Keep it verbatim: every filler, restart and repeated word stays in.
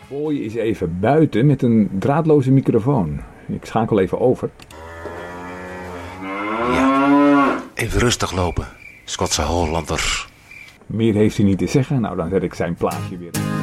Boy is even buiten met een draadloze microfoon. Ik schakel even over. Ja, even rustig lopen. Schotse Hollander. Meer heeft hij niet te zeggen. Nou, dan zet ik zijn plaatje weer in.